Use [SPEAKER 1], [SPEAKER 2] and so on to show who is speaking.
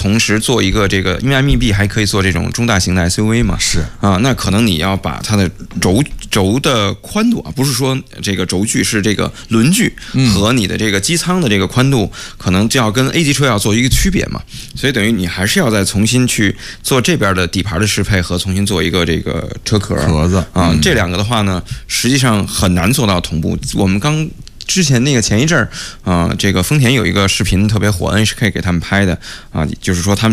[SPEAKER 1] 同时做一个这个，因为 ME-B 还可以做这种中大型的 SUV 嘛，
[SPEAKER 2] 是
[SPEAKER 1] 啊，那可能你要把它的轴的宽度啊，不是说这个轴距，是这个轮距和你的这个机舱的这个宽度，可能就要跟 A 级车要做一个区别嘛，所以等于你还是要再重新去做这边的底盘的适配和重新做一个这个车壳
[SPEAKER 2] 子
[SPEAKER 1] 啊，这两个的话呢，实际上很难做到同步。我们之前那个前一阵儿这个丰田有一个视频特别火 ，NHK 给他们拍的啊，就是说他们